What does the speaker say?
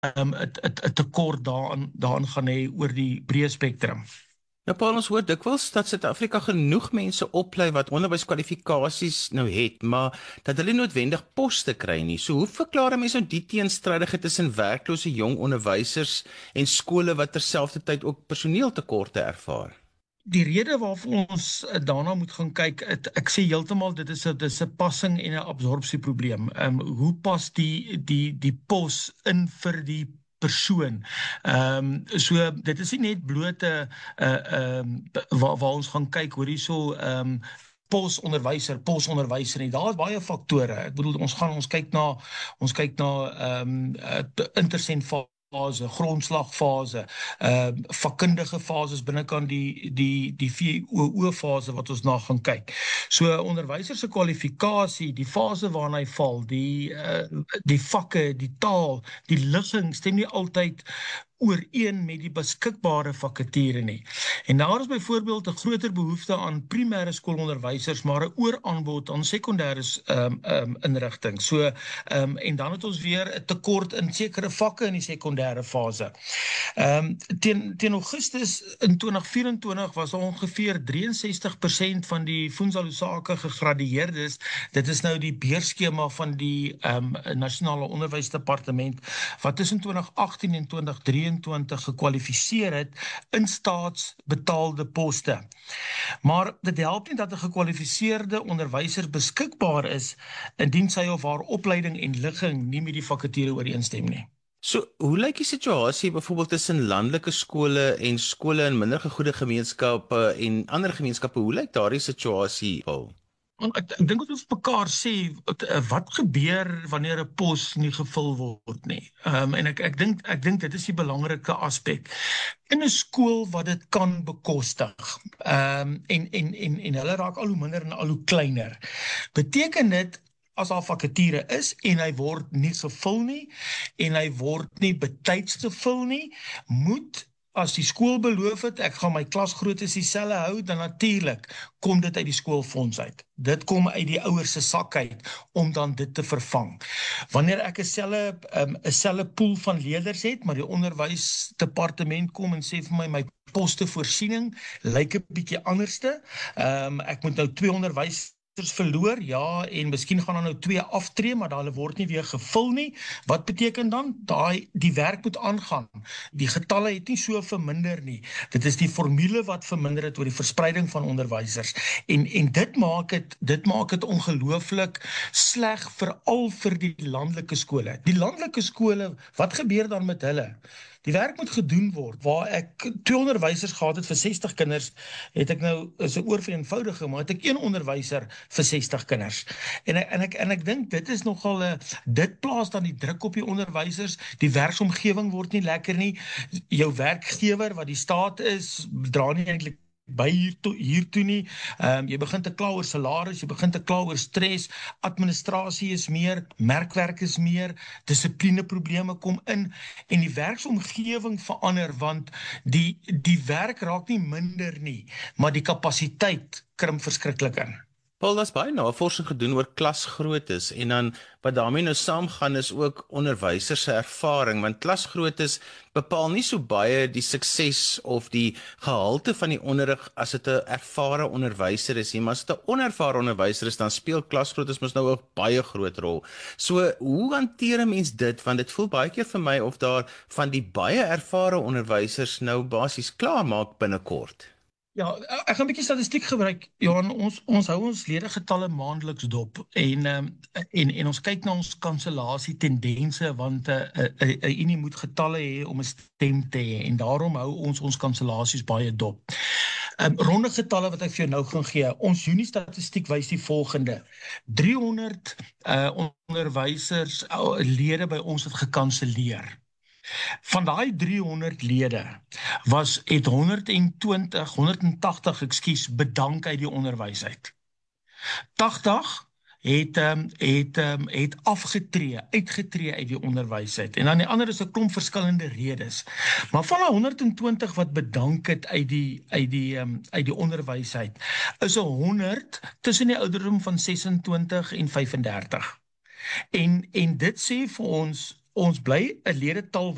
'n tekort daaraan gaan hê oor die breë spektrum. Nou Paul, ons hoor dikwels dat Suid-Afrika genoeg mense oplei wat onderwyskwalifikasies nou het, maar dat hulle nie noodwendig poste kry nie. So hoe verklaar 'n mens nou die teenstrydigheid tussen werklose jong onderwysers en skole wat terselfdertyd ook personeeltekorte ervaar? Die rede waarvoor ons daarna moet gaan kyk, ek sê heeltemal dis 'n passing en 'n absorpsieprobleem. Hoe pas die pos in vir die persoon? So dit is nie net bloot 'n waar ons gaan kyk hoor hierso posonderwyser nie. Daar is baie faktore. Ek bedoel ons kyk na intersent fase, grondslagfase, vakkundige fases binnekant die VOO fase wat ons na gaan kyk. So onderwyser se kwalifikasie, die fase waarna hy val, die vakke, die taal, die ligging stem nie altyd ooreen met die beskikbare vakature nie. En daar is byvoorbeeld 'n groter behoefte aan primêre skoolonderwysers, maar 'n ooraanbod aan sekondêre inrigting. So en dan het ons weer 'n tekort in sekere vakke in die sekondêre fase. Teen Augustus in 2024 was daar ongeveer 63% van die Funza Lusaka gegradueerdes. Dit is nou die beurskema van die Nasionale Onderwysdepartement wat tussen 2018 en 2023 gekwalifiseer het in staatsbetaalde poste. Maar dit help nie dat 'n gekwalifiseerde onderwyser beskikbaar is indien sy of haar opleiding en ligging nie met die vakature ooreenstem nie. So, hoe lyk die situasie byvoorbeeld tussen landelike skole en skole in minder gegoede gemeenskappe en ander gemeenskappe? Hoe lyk daardie situasie, Paul? Want ek dink ons moet mekaar sê wat gebeur wanneer 'n pos nie gevul word nie. En ek dink dit is die belangrike aspek. In 'n skool wat dit kan bekostig, en hulle raak al hoe minder en al hoe kleiner, beteken dit as daar vakature is en hy word nie gevul nie en hy word nie betyds gevul nie, moet as die skool beloof het, ek gaan my klasgrootes dieselfde hou, dan natuurlik kom dit uit die skoolfonds uit. Dit kom uit die ouers se sak uit om dan dit te vervang. Wanneer ek 'n selle pool van leerders het, maar die onderwysdepartement kom en sê vir my postevoorsiening lyk 'n bietjie anderste. Ek moet nou 2 onderwysers verloor, ja, en miskien gaan daar nou 2 aftree, maar hulle word nie weer gevul nie. Wat beteken dan? Die werk moet aangaan. Die getalle het nie so verminder nie. Dit is die formule wat verminder het oor die verspreiding van onderwysers. En dit maak dit ongelooflik sleg, veral vir die landelike skole. Die landelike skole, wat gebeur dan met hulle? Die werk moet gedoen word. Waar ek 2 onderwysers gehad het vir 60 kinders, het ek nou, is 'n oorvereenvoudiging, maar het ek 1 onderwyser vir 60 kinders. En ek dink dit is nogal dit plaas dan die druk op die onderwysers. Die werksomgewing word nie lekker nie. Jou werkgewer wat die staat is, dra nie eintlik by hiertoe nie. Jy begin te kla oor salaris, jy begin te kla oor stres, administrasie is meer, merkwerk is meer, dissiplineprobleme kom in en die werksomgewing verander want die werk raak nie minder nie, maar die kapasiteit krimp verskriklik in. Paul, daar's baie navorsing gedoen oor klasgrootes en dan wat daarmee nou saamgaan is ook onderwysers se ervaring, want klasgrootes bepaal nie so baie die sukses of die gehalte van die onderrig as dit 'n ervare onderwyser is nie, maar as dit 'n onervare onderwyser is, dan speel klasgrootes mos nou ook baie groot rol. So, hoe hanteer 'n mens dit? Want dit voel baie keer vir my of daar van die baie ervare onderwysers nou basies klaar maak binnekort. Ja, ek gaan 'n bietjie statistiek gebruik. Johan, ons hou ons ledegetalle maandeliks dop en ons kyk na ons kansellasie tendense want 'n unie moet getalle hê om 'n stem te hê en daarom hou ons kansellasies baie dop. Ronde getalle wat ek vir jou nou gaan gee. Ons Junie statistiek wys die volgende: 300 onderwysers lede by ons het gekanselleer. Van daai 300 lede het 180 bedank uit die onderwys uit. 80 het uitgetree uit die onderwys uit. En dan die ander is 'n klomp verskillende redes. Maar van die 120 wat bedank het uit die onderwys uit, is 100 tussen die ouderdom van 26 en 35. En dit sê vir ons bly 'n ledetal